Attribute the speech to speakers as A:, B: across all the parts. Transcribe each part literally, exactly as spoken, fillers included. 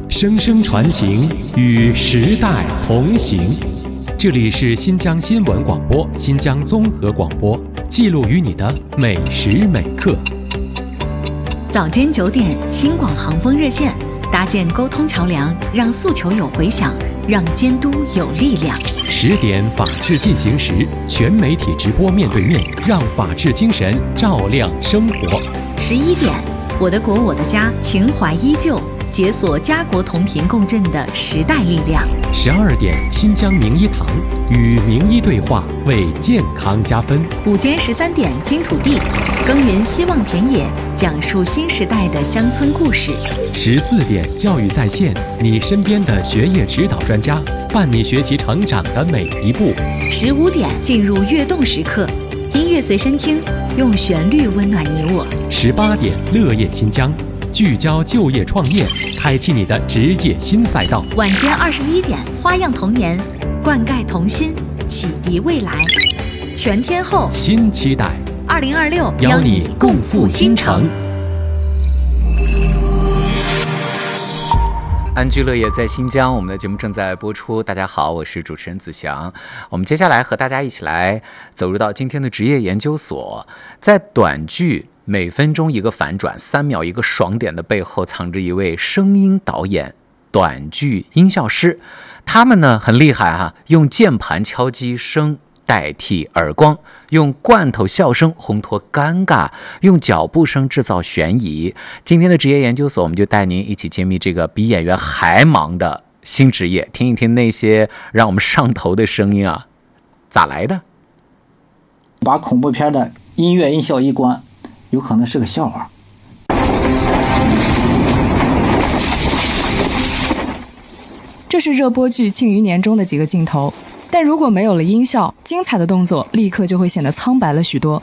A: 声声传情，与时代同行。这里是新疆新闻广播、新疆综合广播，记录与你的每时每刻。
B: 早间九点，新广航风热线搭建沟通桥梁，让诉求有回响，让监督有力量。
A: 十点，法治进行时，全媒体直播面对面，让法治精神照亮生活。
B: 十一点，我的国我的家，情怀依旧，解锁家国同频共振的时代力量。
A: 十二点，新疆名医堂与名医对话，为健康加分。
B: 午间十三点，金土地耕耘希望田野，讲述新时代的乡村故事。
A: 十四点，教育在线，你身边的学业指导专家，伴你学习成长的每一步。
B: 十五点，进入跃动时刻，音乐随身听，用旋律温暖你我。
A: 十八点，乐业新疆，聚焦就业创业，开启你的职业新赛道。
B: 晚间二十一点，花样童年，灌溉童心，启迪未来。全天候
A: 新期待，
B: 二零二六
A: 邀你共赴新城。
C: 安居乐业在新疆，我们的节目正在播出。大家好，我是主持人子祥。我们接下来和大家一起来走入到今天的职业研究所。在短剧每分钟一个反转，三秒一个爽点的背后，藏着一位声音导演、短剧音效师。他们呢很厉害哈、啊，用键盘敲击声代替耳光，用罐头笑声烘托尴尬，用脚步声制造悬疑。今天的职业研究所，我们就带您一起揭秘这个比演员还忙的新职业，听一听那些让我们上头的声音啊，咋来的？
D: 把恐怖片的音乐音效一关，有可能是个笑话。
E: 这是热播剧《庆余年》中的几个镜头，但如果没有了音效，精彩的动作立刻就会显得苍白了许多。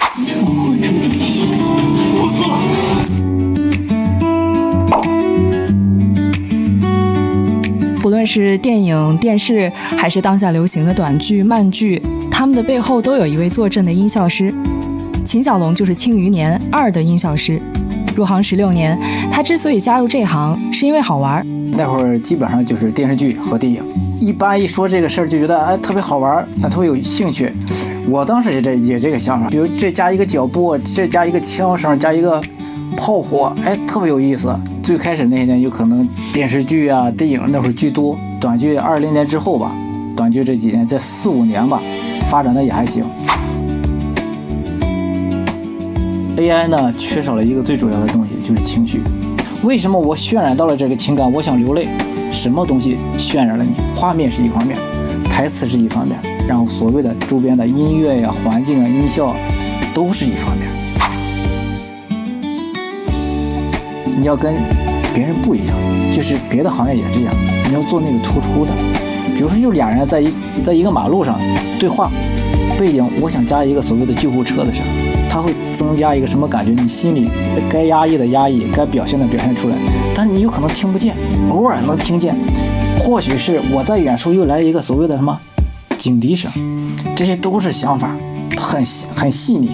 E: 不论是电影、电视，还是当下流行的短剧、慢剧，他们的背后都有一位坐镇的音效师。秦小龙就是《庆余年二》的音效师。入行十六年，他之所以加入这行，是因为好玩。
D: 那会儿基本上就是电视剧和电影，一般一说这个事儿就觉得哎特别好玩，那特别有兴趣。我当时也这也这个想法，比如这加一个脚步，这加一个枪声，加一个炮火，哎特别有意思。最开始那些年有可能电视剧啊、电影那会儿剧多，短剧二零年之后吧，短剧这几年这四五年吧，发展的也还行。A I 呢缺少了一个最主要的东西，就是情绪。为什么我渲染到了这个情感，我想流泪？什么东西渲染了你？画面是一方面，台词是一方面，然后所谓的周边的音乐呀、环境啊、音效都是一方面。你要跟别人不一样，就是别的行业也这样，你要做那个突出的。比如说，就俩人在一在一个马路上对话，背景我想加一个所谓的救护车的声，它会增加一个什么感觉？你心里该压抑的压抑，该表现的表现出来，但是你有可能听不见，偶尔能听见。或许是我在远处又来一个所谓的什么警笛声，这些都是想法，很很细腻，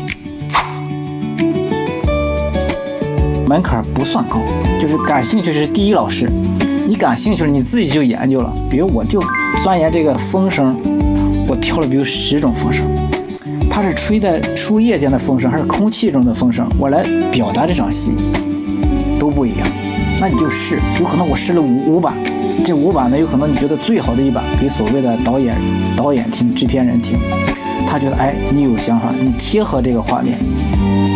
D: 门槛不算高，就是感兴趣是第一老师。你感兴趣了，你自己就研究了。比如我就钻研这个风声，我挑了比如十种风声。它是吹在树叶间的风声，还是空气中的风声？我来表达这场戏都不一样。那你就试，有可能我试了五五版，这五版呢，有可能你觉得最好的一版给所谓的导演、导演听、制片人听，他觉得哎，你有想法，你贴合这个画面，